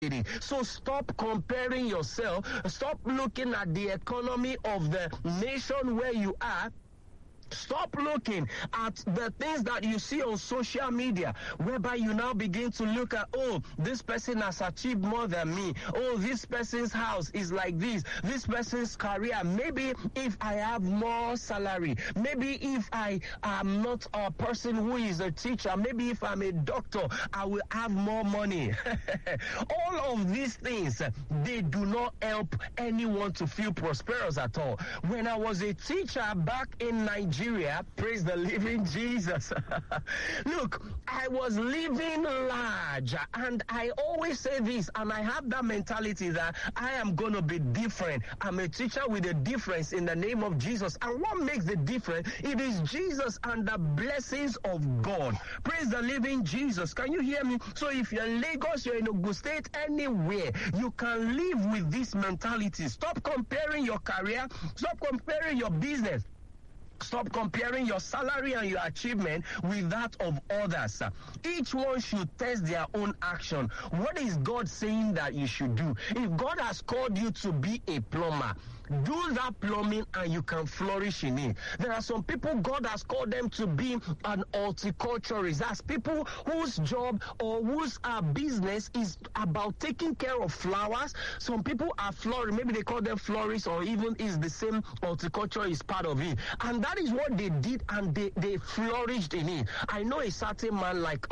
So stop comparing yourself. Stop looking at the economy of the nation where you are. Stop looking at the things that you see on social media, whereby you now begin to look at, oh, this person has achieved more than me. Oh, this person's house is like this person's career. Maybe if I have more salary, maybe if I am not a person who is a teacher, maybe if I'm a doctor, I will have more money. All of these things, they do not help anyone to feel prosperous at all. When I was a teacher back in Nigeria, praise the living Jesus. Look, I was living large, and I always say this, and I have that mentality that I am going to be different. I'm a teacher with a difference in the name of Jesus. And what makes the difference? It is Jesus and the blessings of God. Praise the living Jesus. Can you hear me? So if you're in Lagos, you're in Ogun State, anywhere, you can live with this mentality. Stop comparing your career. Stop comparing your business. Stop comparing your salary and your achievement with that of others. Each one should test their own action. What is God saying that you should do? If God has called you to be a plumber, do that plumbing and you can flourish in it. There are some people God has called them to be an horticulturist. That's people whose job or whose business is about taking care of flowers. Some people are florists. Maybe they call them florists, or even is the same horticulture is part of it. And that is what they did, and they flourished in it. I know a certain man like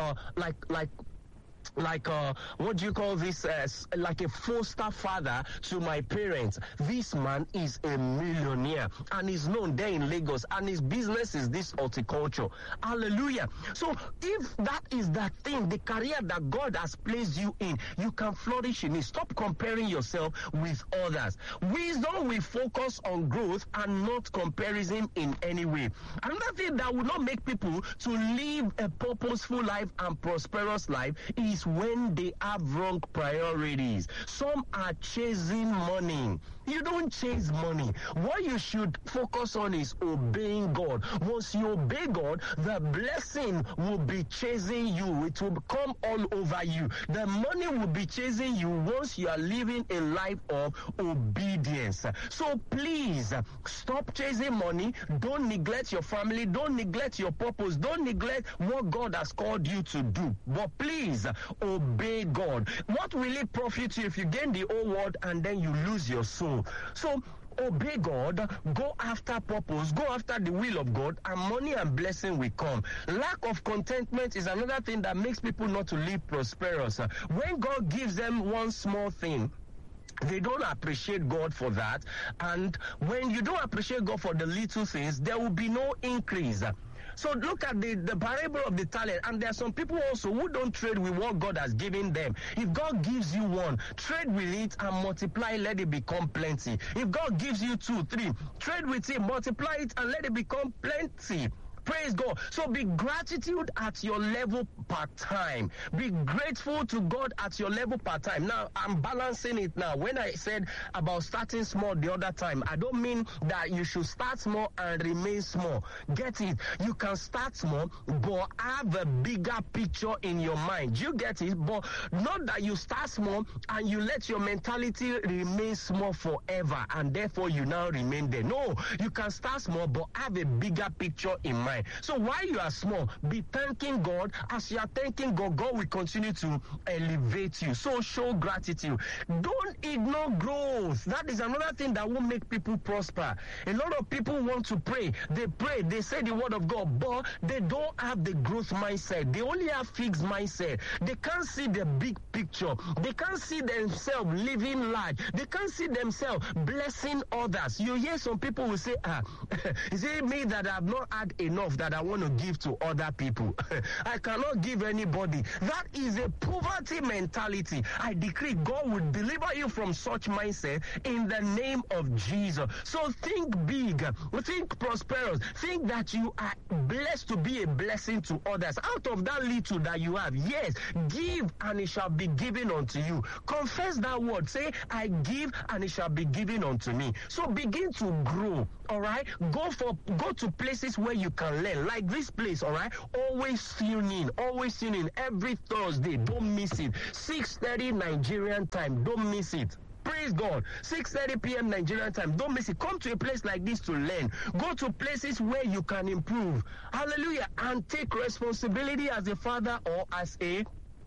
what do you call this, like a foster father to my parents. This man is a millionaire and is known there in Lagos, and his business is this horticulture. Hallelujah. So if that is the thing, the career that God has placed you in, you can flourish in it. Stop comparing yourself with others. Wisdom will focus on growth and not comparison in any way. Another thing that will not make people to live a purposeful life and prosperous life is when they have wrong priorities. Some are chasing money. You don't chase money. What you should focus on is obeying God. Once you obey God, the blessing will be chasing you. It will come all over you. The money will be chasing you once you are living a life of obedience. So please, stop chasing money. Don't neglect your family. Don't neglect your purpose. Don't neglect what God has called you to do. But please, obey God. What will it profit you if you gain the whole world and then you lose your soul? So obey God, go after purpose, go after the will of God, and money and blessing will come. Lack of contentment is another thing that makes people not to live prosperous. When God gives them one small thing, they don't appreciate God for that. And when you don't appreciate God for the little things, there will be no increase. So look at the parable of the talent. And there are some people also who don't trade with what God has given them. If God gives you one, trade with it and multiply, let it become plenty. If God gives you 2, 3, trade with it, multiply it, and let it become plenty. Praise God. So be gratitude at your level part time. Be grateful to God at your level part time. Now, I'm balancing it now. When I said about starting small the other time, I don't mean that you should start small and remain small. Get it? You can start small, but have a bigger picture in your mind. You get it? But not that you start small and you let your mentality remain small forever and therefore you now remain there. No, you can start small, but have a bigger picture in mind. So while you are small, be thanking God. As you are thanking God, God will continue to elevate you. So show gratitude. Don't ignore growth. That is another thing that will make people prosper. A lot of people want to pray. They pray, they say the word of God, but they don't have the growth mindset. They only have fixed mindset. They can't see the big picture. They can't see themselves living large. They can't see themselves blessing others. You hear some people will say, is it me that I have not had enough that I want to give to other people? I cannot give anybody. That is a poverty mentality. I decree God will deliver you from such mindset in the name of Jesus. So think big, think prosperous, think that you are blessed to be a blessing to others. Out of that little that you have, yes, give and it shall be given unto you. Confess that word. Say, I give and it shall be given unto me. So begin to grow. All right, go to places where you can and learn. Like this place, all right? Always tune in every Thursday. Don't miss it. 6:30 Nigerian time. Don't miss it. Praise God. 6:30 p.m. Nigerian time. Don't miss it. Come to a place like this to learn. Go to places where you can improve. Hallelujah. And take responsibility as a father or as a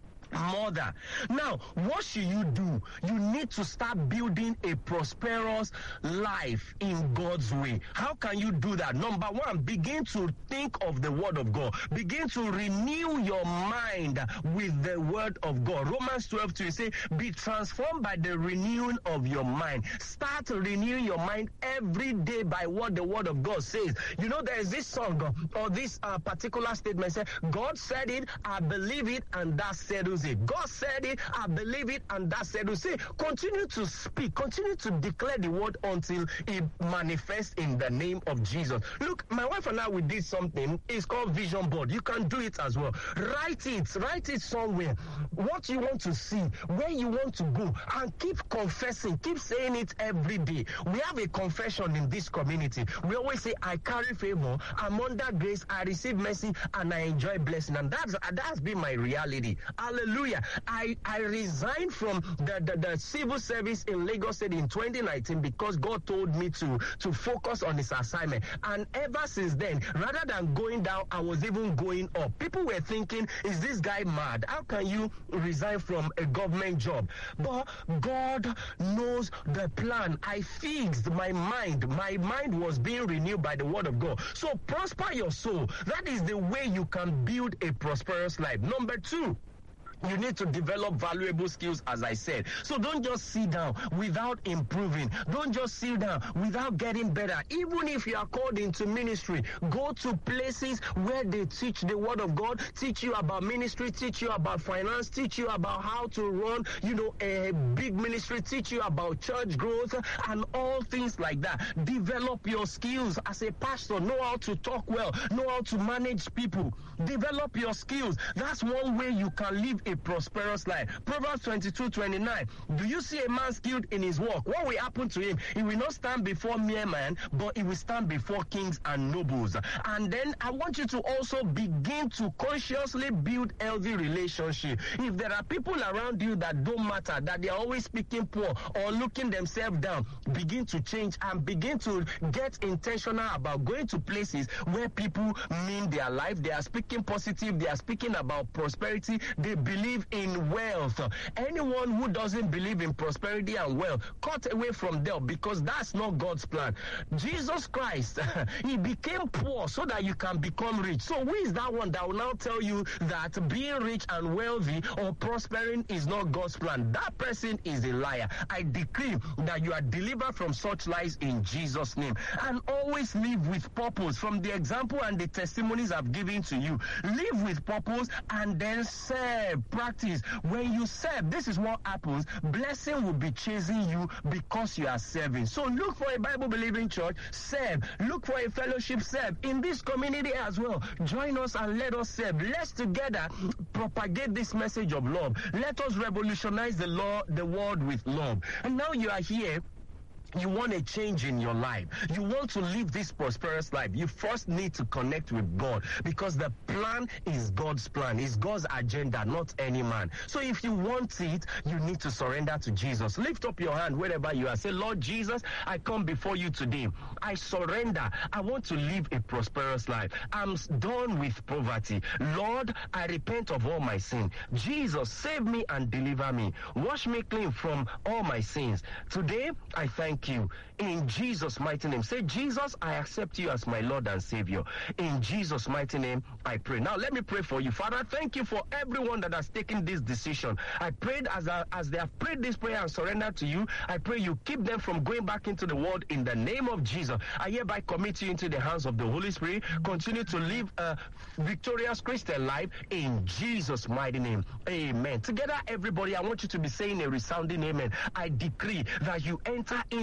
mother. Now, what should you do? You need to start building a prosperous life in God's way. How can you do that? Number one, begin to think of the word of God. Begin to renew your mind with the word of God. Romans 12:2 say, be transformed by the renewing of your mind. Start renewing your mind every day by what the word of God says. You know, there is this song or this particular statement say, God said it, I believe it, and that settles it. God said it, I believe it, and that settles it. Continue to speak, continue to declare the word until it manifests in the name of Jesus. Look, my wife and I, we did something. It's called vision board. You can do it as well. Write it somewhere. What you want to see, where you want to go, and keep confessing, keep saying it every day. We have a confession in this community. We always say, I carry favor, I'm under grace, I receive mercy, and I enjoy blessing. And that's been my reality. Hallelujah. I resigned from the civil service in Lagos State in 2019 because God told me to focus on his assignment. And ever since then, rather than going down, I was even going up. People were thinking, is this guy mad? How can you resign from a government job? But God knows the plan. I fixed my mind. My mind was being renewed by the word of God. So prosper your soul. That is the way you can build a prosperous life. Number two, you need to develop valuable skills, as I said. So don't just sit down without improving. Don't just sit down without getting better. Even if you are called into ministry, go to places where they teach the word of God, teach you about ministry, teach you about finance, teach you about how to run, a big ministry, teach you about church growth and all things like that. Develop your skills as a pastor. Know how to talk well. Know how to manage people. Develop your skills. That's one way you can live a prosperous life. Proverbs 22:29. Do you see a man skilled in his work? What will happen to him? He will not stand before mere man, but he will stand before kings and nobles. And then I want you to also begin to consciously build healthy relationship. If there are people around you that don't matter, that they are always speaking poor or looking themselves down, begin to change and begin to get intentional about going to places where people mean their life. They are speaking positive. They are speaking about prosperity. They believe in wealth. Anyone who doesn't believe in prosperity and wealth, cut away from them, because that's not God's plan. Jesus Christ, he became poor so that you can become rich. So who is that one that will now tell you that being rich and wealthy or prospering is not God's plan? That person is a liar. I decree that you are delivered from such lies in Jesus' name. And always live with purpose. From the example and the testimonies I've given to you, live with purpose and then serve. Practice. When you serve, this is what happens. Blessing will be chasing you because you are serving. So look for a Bible-believing church, serve. Look for a fellowship, serve. In this community as well, join us and let us serve. Let's together propagate this message of love. Let us revolutionize the world with love. And now you are here. You want a change in your life. You want to live this prosperous life. You first need to connect with God, because the plan is God's plan. It's God's agenda, not any man. So if you want it, you need to surrender to Jesus. Lift up your hand wherever you are. Say, Lord Jesus, I come before you today. I surrender. I want to live a prosperous life. I'm done with poverty. Lord, I repent of all my sin. Jesus, save me and deliver me. Wash me clean from all my sins. Today, I thank you. In Jesus' mighty name. Say, Jesus, I accept you as my Lord and Savior. In Jesus' mighty name, I pray. Now, let me pray for you. Father, thank you for everyone that has taken this decision. I prayed as they have prayed this prayer and surrendered to you. I pray you keep them from going back into the world in the name of Jesus. I hereby commit you into the hands of the Holy Spirit. Continue to live a victorious Christian life in Jesus' mighty name. Amen. Together, everybody, I want you to be saying a resounding amen. I decree that you enter into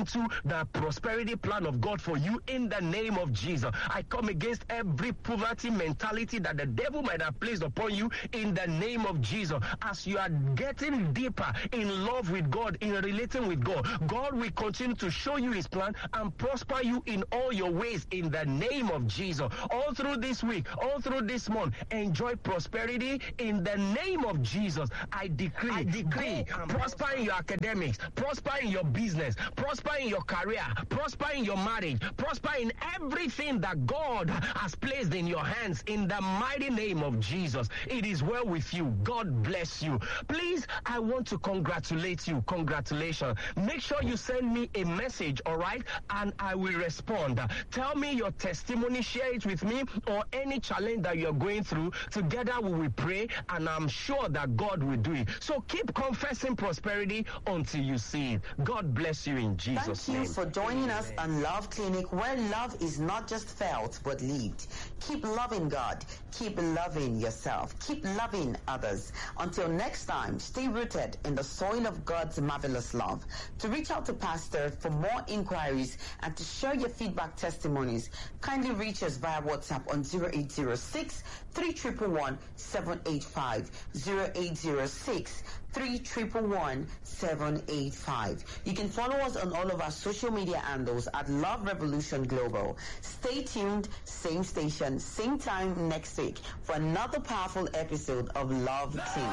battle the prosperity plan of God for you in the name of Jesus. I come against every poverty mentality that the devil might have placed upon you in the name of Jesus. As you are getting deeper in love with God, in relating with God, God will continue to show you his plan and prosper you in all your ways in the name of Jesus. All through this week, all through this month, enjoy prosperity in the name of Jesus. I decree, prosper in your academics, prosper in your business, prosper in your career, prosper in your marriage, prosper in everything that God has placed in your hands in the mighty name of Jesus. It is well with you. God bless you. Please, I want to congratulate you. Congratulations. Make sure you send me a message, all right? And I will respond. Tell me your testimony, share it with me, or any challenge that you're going through. Together we will pray, and I'm sure that God will do it. So keep confessing prosperity until you see it. God bless you in Jesus' name. Thank you for joining us on Love Clinic, where love is not just felt but lived. Keep loving God. Keep loving yourself. Keep loving others. Until next time, stay rooted in the soil of God's marvelous love. To reach out to Pastor for more inquiries and to share your feedback testimonies, kindly reach us via WhatsApp on 0806 311 785 0806 311 785. You can follow us on all of our social media handles at Love Revolution Global. Stay tuned, same station, same time next week for another powerful episode of Love Team.